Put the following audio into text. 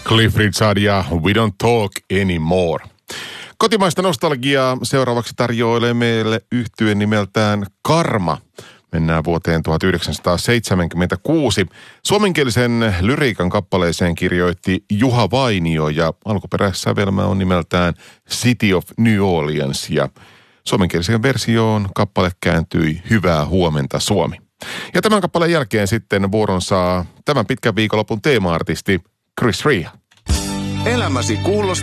Cliff Richard ja We Don't Talk Anymore. Kotimaista nostalgiaa seuraavaksi tarjoilee meille yhtye nimeltään Karma. Mennään vuoteen 1976. Suomenkielisen lyriikan kappaleeseen kirjoitti Juha Vainio ja alkuperäissävelmä on nimeltään City of New Orleans. Ja suomenkieliseen versioon kappale kääntyi Hyvää huomenta Suomi. Ja tämän kappaleen jälkeen sitten vuoron saa tämän pitkän viikonlopun teema-artisti Chris Rea. Elämäsi kuulostaa